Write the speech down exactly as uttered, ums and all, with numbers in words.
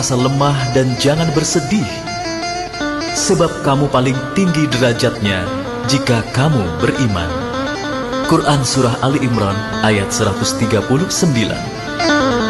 merasa lemah dan jangan bersedih, sebab kamu paling tinggi derajatnya jika kamu beriman. Quran Surah Ali Imran ayat seratus tiga puluh sembilan.